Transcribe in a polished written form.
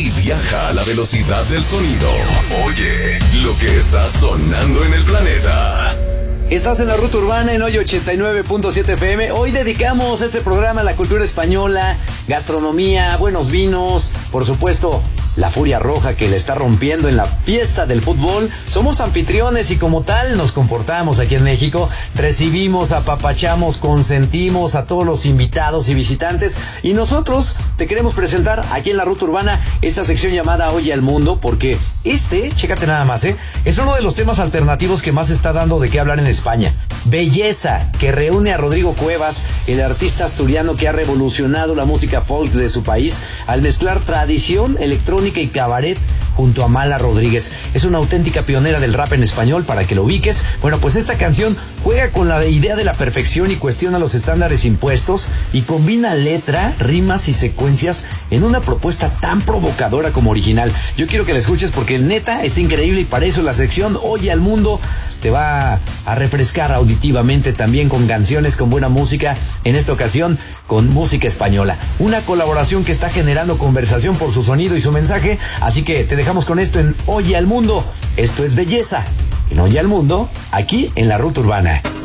y viaja a la velocidad del sonido. Oye lo que está sonando en el planeta. Estás en la Ruta Urbana en hoy 89.7 FM. Hoy dedicamos este programa a la cultura española, gastronomía, buenos vinos, por supuesto, la Furia Roja que le está rompiendo en la fiesta del fútbol. Somos anfitriones y como tal nos comportamos aquí en México. Recibimos, apapachamos, consentimos a todos los invitados y visitantes. Y nosotros te queremos presentar aquí en la Ruta Urbana esta sección llamada Oye al Mundo, porque chécate nada más, es uno de los temas alternativos que más está dando de qué hablar en España. Belleza, que reúne a Rodrigo Cuevas, el artista asturiano que ha revolucionado la música folk de su país al mezclar tradición, electrónica y cabaret junto a Mala Rodríguez. Es una auténtica pionera del rap en español, para que lo ubiques. Bueno, pues esta canción juega con la idea de la perfección y cuestiona los estándares impuestos y combina letra, rimas y secuencias en una propuesta tan provocadora como original. Yo quiero que la escuches porque neta está increíble, y para eso la sección Oye al Mundo te va a refrescar auditivamente también con canciones con buena música, en esta ocasión con música española. Una colaboración que está generando conversación por su sonido y su mensaje, así que te dejamos con esto en Oye al Mundo. Esto es Belleza en Oye al Mundo, aquí en la Ruta Urbana.